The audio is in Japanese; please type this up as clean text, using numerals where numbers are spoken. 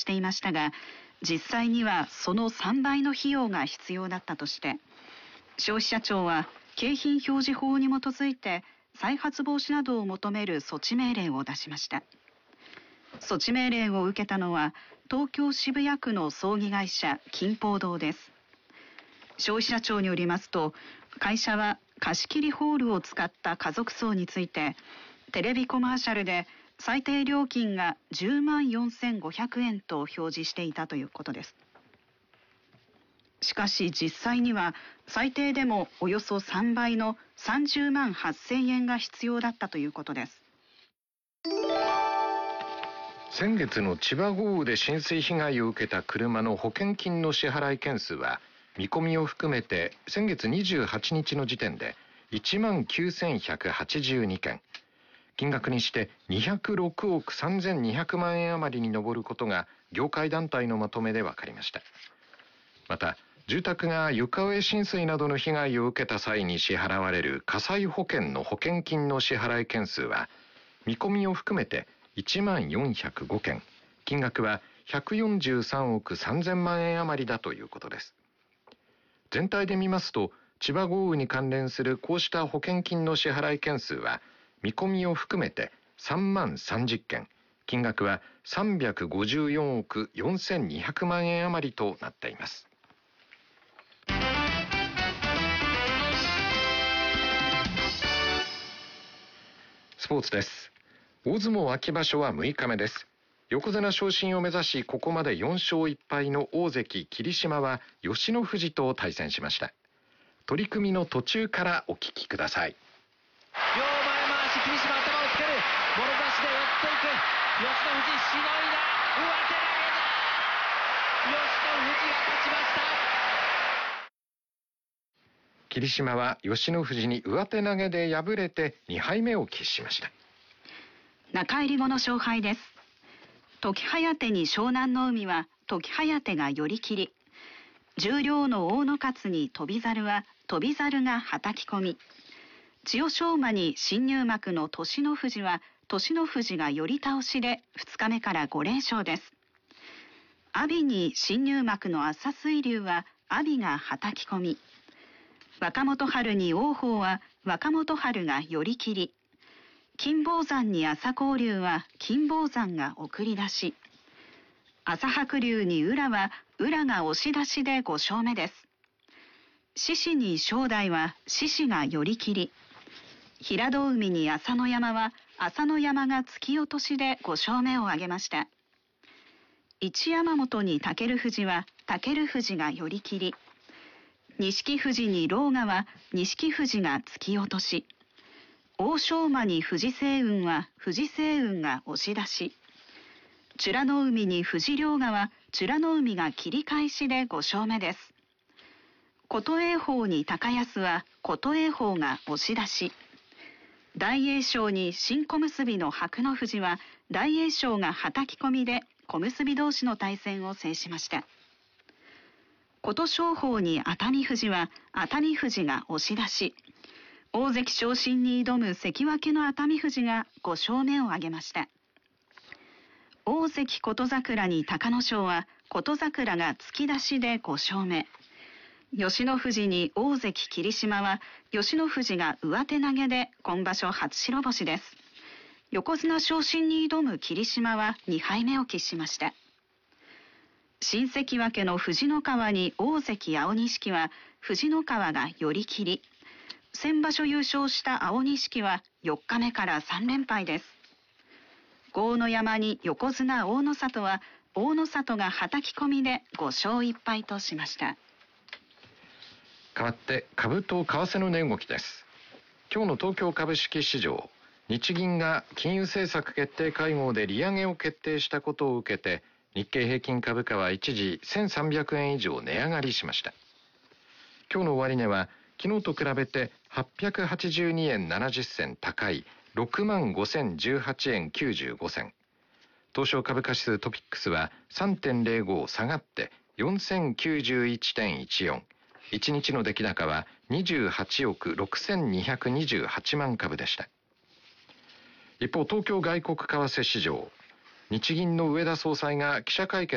していましたが、実際にはその3倍の費用が必要だったとして、消費者庁は景品表示法に基づいて再発防止などを求める措置命令を出しました。措置命令を受けたのは東京渋谷区の葬儀会社金宝堂です。消費者庁によりますと、会社は貸し切りホールを使った家族葬について、テレビコマーシャルで最低料金が10万4500円と表示していたということです。しかし実際には最低でもおよそ3倍の30万8000円が必要だったということです。 先月の千葉豪雨で浸水被害を受けた車の保険金の支払い件数は、見込みを含めて先月28日の時点で1万9182件、金額にして206億3200万円余りに上ることが業界団体のまとめで分かりました。また、住宅が床上浸水などの被害を受けた際に支払われる火災保険の保険金の支払い件数は、見込みを含めて1万405件、金額は143億3000万円余りだということです。全体で見ますと、千葉豪雨に関連するこうした保険金の支払い件数は、見込みを含めて3万30件、金額は354億4200万円余りとなっています。スポーツです。大相撲秋場所は6日目です。横綱昇進を目指し、ここまで4勝1敗の大関霧島は吉野富士と対戦しました。取組の途中からお聞きください。 両前回し、霧島頭をつける、もろ差しで寄っていく、吉野富士しのいだ、上手投げだ、吉野富士が勝ちました。 霧島は吉野富士に上手投げで敗れて2敗目を喫しました。 中入り後の勝敗です。時疾風に湘南の海は時疾風が寄り切り、十両の大野勝に翔猿は翔猿がはたき込み、千代翔馬に新入幕の栃ノ富士は栃ノ富士が寄り倒しで2日目から5連勝です。阿炎に新入幕の朝水龍は阿炎がはたき込み、若元春に王鵬は若元春が寄り切り、金峰山に朝紅龍は金峰山が送り出し、朝白龍に宇良は宇良が押し出しで5勝目です。獅子に正代は獅子が寄り切り、平戸海に朝乃山は朝乃山が突き落としで5勝目を挙げました。一山本に尊富士は尊富士が寄り切り、錦富士に狼雅は錦富士が突き落とし、欧勝馬に藤青雲は藤青雲が押し出し、美ノ海に藤両雅は美ノ海が切り返しで5勝目です。琴栄峰に高安は琴栄峰が押し出し、大栄翔に新小結の伯乃富士は大栄翔がはたき込みで小結同士の対戦を制しました。琴勝峰に熱海富士は熱海富士が押し出し、大関昇進に挑む関脇の熱海富士が5勝目を挙げました。大関琴櫻に隆の勝は琴櫻が突き出しで5勝目、吉野富士に大関霧島は吉野富士が上手投げで今場所初白星です。横綱昇進に挑む霧島は2敗目を喫しました。新関脇の藤の川に大関青錦は藤の川が寄り切り、先場所優勝した青錦は4日目から3連敗です。豪ノ山に横綱大野里は大野里がはたき込みで5勝1敗としました。 変わって株と為替の値動きです。今日の東京株式市場、日銀が金融政策決定会合で利上げを決定したことを受けて、日経平均株価は一時1300円以上値上がりしました。今日の終値は昨日と比べて882円70銭高い 65,018 円95銭。東証株価指数トピックスは 3.05 下がって4091.14。1日の出来高は28億6228万株でした。一方、東京外国為替市場、日銀の植田総裁が記者会見